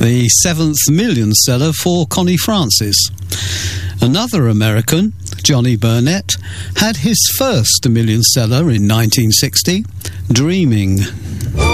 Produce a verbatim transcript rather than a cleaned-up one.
the seventh million seller for Connie Francis. Another American, Johnny Burnett, had his first million seller in nineteen sixty, Dreaming.